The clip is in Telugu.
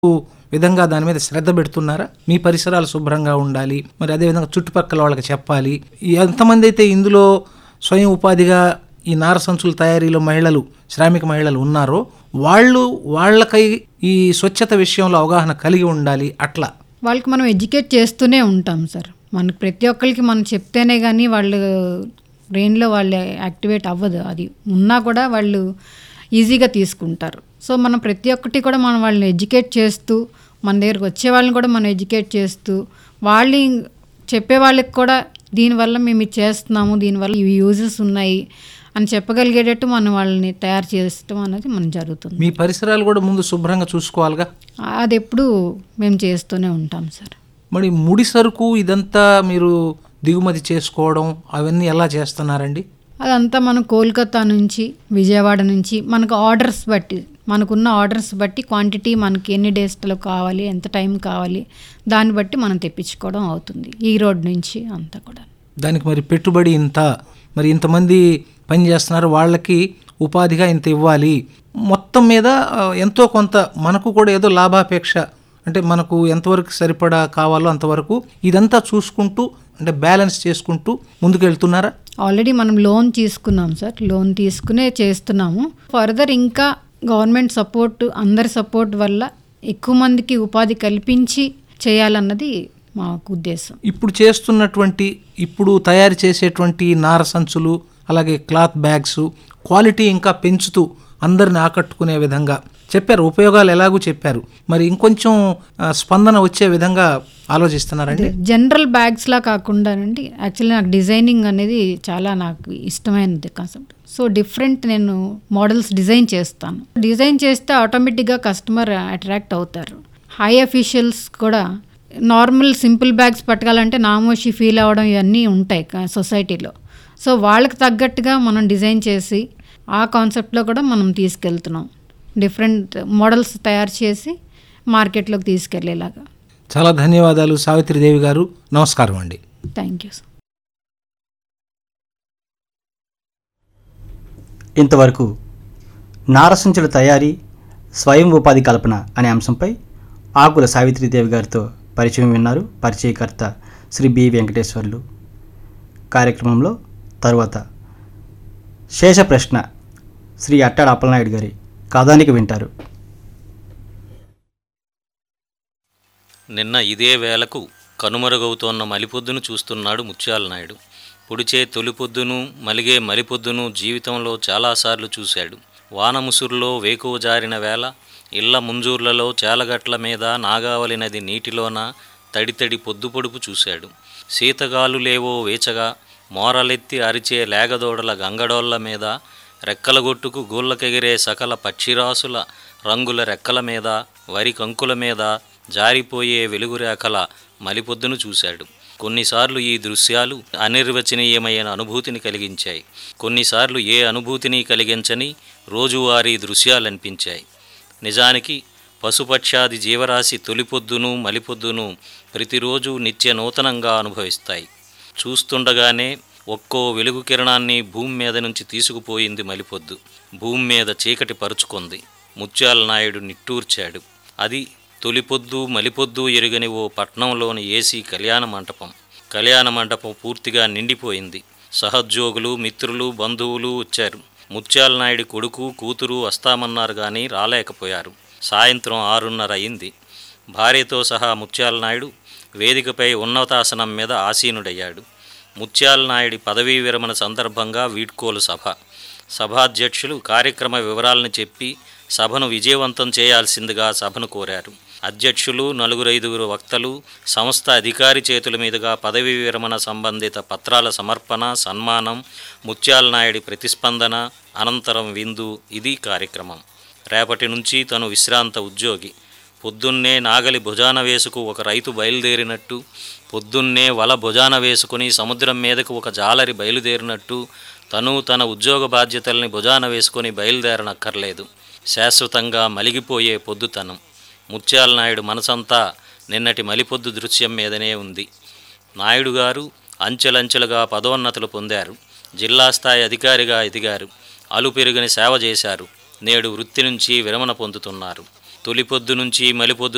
విధంగా దాని మీద శ్రద్ధ పెడుతున్నారా? మీ పరిసరాలు శుభ్రంగా ఉండాలి, మరి అదేవిధంగా చుట్టుపక్కల వాళ్ళకి చెప్పాలి. ఎంతమంది అయితే ఇందులో స్వయం ఉపాధిగా ఈ నార సంచుల తయారీలో శ్రామిక మహిళలు ఉన్నారో వాళ్ళకై ఈ స్వచ్ఛత విషయంలో అవగాహన కలిగి ఉండాలి. అట్లా వాళ్ళకి మనం ఎడ్యుకేట్ చేస్తూనే ఉంటాం సార్. మనకు ప్రతి ఒక్కరికి మనం చెప్తేనే కానీ వాళ్ళు బ్రెయిన్లో వాళ్ళు యాక్టివేట్ అవ్వదు. అది ఉన్నా కూడా వాళ్ళు ఈజీగా తీసుకుంటారు. సో మనం ప్రతి ఒక్కటి కూడా మనం వాళ్ళని ఎడ్యుకేట్ చేస్తూ, మన దగ్గరకు వచ్చే వాళ్ళని కూడా మనం ఎడ్యుకేట్ చేస్తూ, వాళ్ళు చెప్పే వాళ్ళకి కూడా దీనివల్ల మేము ఇది చేస్తున్నాము, దీనివల్ల ఇవి యూజెస్ ఉన్నాయి అని చెప్పగలిగేటట్టు మనం వాళ్ళని తయారు చేయడం అనేది మనం జరుగుతుంది. మీ పరిసరాలు కూడా ముందు శుభ్రంగా చూసుకోవాలిగా. అది ఎప్పుడు మేము చేస్తూనే ఉంటాం సార్. మరి ముడి సరుకు ఇదంతా మీరు దిగుమతి చేసుకోవడం అవన్నీ ఎలా చేస్తున్నారండి? అదంతా మనం కోల్కతా నుంచి, విజయవాడ నుంచి మనకు ఆర్డర్స్ బట్టి, మనకున్న ఆర్డర్స్ బట్టి క్వాంటిటీ మనకి ఎన్ని డేస్లో కావాలి, ఎంత టైం కావాలి, దాన్ని బట్టి మనం తెప్పించుకోవడం అవుతుంది. ఈ రోడ్ నుంచి అంతా కూడా. దానికి మరి పెట్టుబడి ఇంత, మరి ఇంతమంది పని చేస్తున్నారు, వాళ్ళకి ఉపాధిగా ఇంత ఇవ్వాలి, మొత్తం మీద ఎంతో కొంత మనకు కూడా ఏదో లాభాపేక్ష, అంటే మనకు ఎంతవరకు సరిపడా కావాలో అంతవరకు ఇదంతా చూసుకుంటూ, అంటే బ్యాలెన్స్ చేసుకుంటూ ముందుకు వెళ్తున్నారా? ఆల్రెడీ మనం లోన్ తీసుకున్నాం సార్. లోన్ తీసుకునే చేస్తున్నాము. ఫర్దర్ ఇంకా గవర్నమెంట్ సపోర్ట్, అందరి సపోర్ట్ వల్ల ఎక్కువ మందికి ఉపాధి కల్పించి చేయాలన్నది మాకు ఉద్దేశం. ఇప్పుడు తయారు చేసేటువంటి నార సంచులు, అలాగే క్లాత్ బ్యాగ్స్ క్వాలిటీ ఇంకా పెంచుతూ అందరిని ఆకట్టుకునే విధంగా చెప్పారు, ఉపయోగాలు ఎలాగూ చెప్పారు, మరి ఇంకొంచెం స్పందన వచ్చే విధంగా ఆలోచిస్తున్నారండి? జనరల్ బ్యాగ్స్లా కాకుండా అండి, యాక్చువల్లీ నాకు డిజైనింగ్ అనేది చాలా నాకు ఇష్టమైనది కాన్సెప్ట్. సో డిఫరెంట్ నేను మోడల్స్ డిజైన్ చేస్తాను. డిజైన్ చేస్తే ఆటోమేటిక్గా కస్టమర్ అట్రాక్ట్ అవుతారు. హై అఫీషియల్స్ కూడా నార్మల్ సింపుల్ బ్యాగ్స్ పట్టుకోవాలంటే నామోషి ఫీల్ అవ్వడం ఇవన్నీ ఉంటాయి సొసైటీలో. సో వాళ్ళకి తగ్గట్టుగా మనం డిజైన్ చేసి ఆ కాన్సెప్ట్లో కూడా మనం తీసుకెళ్తున్నాం. డిఫరెంట్ మోడల్స్ తయారు చేసి మార్కెట్లోకి తీసుకెళ్లేలాగా. చాలా ధన్యవాదాలు సావిత్రిదేవి గారు. నమస్కారం అండి. Thank you sir. ఇంతవరకు నారసంచుల తయారీ, స్వయం ఉపాధి కల్పన అనే అంశంపై ఆకుల సావిత్రిదేవి గారితో పరిచయం విన్నారు. పరిచయకర్త శ్రీ బి వెంకటేశ్వర్లు. కార్యక్రమంలో తరువాత శేష ప్రశ్న శ్రీ అట్టాడ అప్పలనాయుడు గారి కథానిక వింటారు. నిన్న ఇదే వేళకు కనుమరుగవుతోన్న మలిపొద్దును చూస్తున్నాడు ముత్యాల నాయుడు. పొడిచే తొలిపొద్దును, మలిగే మలిపొద్దును జీవితంలో చాలాసార్లు చూశాడు. వానముసురులో వేకువ జారిన వేళ, ఇళ్ల ముంజూర్లలో చేలగట్ల మీద నాగావళి నది నీటిలోన తడితడి పొద్దుపొడుపు చూశాడు. శీతగాలులేవో వేచగా మోరలెత్తి అరిచే లేగదోడల గంగడోళ్ల మీద, రెక్కలగొట్టుకు గూళ్ళకెగిరే సకల పక్షిరాసుల రంగుల రెక్కల మీద, వరి కంకుల మీద జారిపోయే వెలుగురేఖల మలిపొద్దును చూశాడు. కొన్నిసార్లు ఈ దృశ్యాలు అనిర్వచనీయమైన అనుభూతిని కలిగించాయి. కొన్నిసార్లు ఏ అనుభూతిని కలిగించని రోజువారీ దృశ్యాలనిపించాయి. నిజానికి పశుపక్షాది జీవరాశి తొలిపొద్దును మలిపొద్దును ప్రతిరోజు నిత్య నూతనంగా అనుభవిస్తాయి. చూస్తుండగానే ఒక్కో వెలుగు కిరణాన్ని భూమి మీద నుంచి తీసుకుపోయింది మలిపొద్దు. భూమి మీద చీకటి పరుచుకుంది. ముత్యాల నాయుడు నిట్టూర్చాడు. అది తొలిపొద్దు మలిపొద్దు ఎరుగని ఓ పట్నంలోని ఏసీ కళ్యాణ మంటపం పూర్తిగా నిండిపోయింది. సహోద్యోగులు, మిత్రులు, బంధువులు వచ్చారు. ముత్యాల నాయుడి కొడుకు, కూతురు వస్తామన్నారు కానీ రాలేకపోయారు. సాయంత్రం 6:30 అయింది. భార్యతో సహా ముత్యాల నాయుడు వేదికపై ఉన్నతాసనం మీద ఆసీనుడయ్యాడు. ముత్యాల నాయుడి పదవీ విరమణ సందర్భంగా వీడ్కోలు సభ. సభాధ్యక్షులు కార్యక్రమ వివరాలను చెప్పి సభను విజయవంతం చేయాల్సిందిగా సభను కోరారు. అధ్యక్షులు, 4-5 వక్తలు సంస్థ అధికారి చేతుల మీదుగా పదవీ విరమణ సంబంధిత పత్రాల సమర్పణ, సన్మానం, ముత్యాల నాయుడి ప్రతిస్పందన, అనంతరం విందు. ఇది కార్యక్రమం. రేపటి నుంచి తను విశ్రాంత ఉద్యోగి. పొద్దున్నే నాగలి భుజాన వేసుకు ఒక రైతు బయలుదేరినట్టు, పొద్దున్నే వల భుజాన వేసుకుని సముద్రం మీదకు ఒక జాలరి బయలుదేరినట్టు తను తన ఉద్యోగ బాధ్యతల్ని భుజాన వేసుకొని బయలుదేరనక్కర్లేదు. శాశ్వతంగా మలిగిపోయే పొద్దుతనం. ముత్యాల నాయుడు మనసంతా నిన్నటి మలిపొద్దు దృశ్యం మీదనే ఉంది. నాయుడు గారు అంచెలంచెలుగా పదోన్నతులు పొందారు. జిల్లా స్థాయి అధికారిగా ఎదిగారు. అలుపెరుగని సేవ చేశారు. నేడు వృత్తి నుంచి విరమణ పొందుతున్నారు. తొలిపొద్దు నుంచి మలిపొద్దు